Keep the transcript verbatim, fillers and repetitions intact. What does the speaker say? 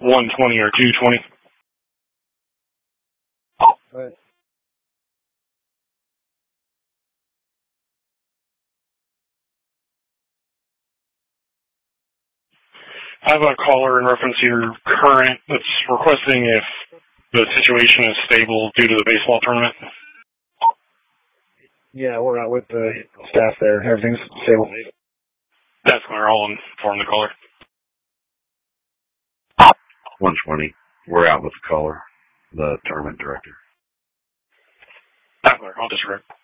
one twenty or two twenty. Right. I have a caller in reference to your current that's requesting if the situation is stable due to the baseball tournament. Yeah, we're out with the staff there. Everything's stable. That's clear. I'll inform the caller. one twenty. We're out with the caller, the tournament director. That's clear. I'll disregard.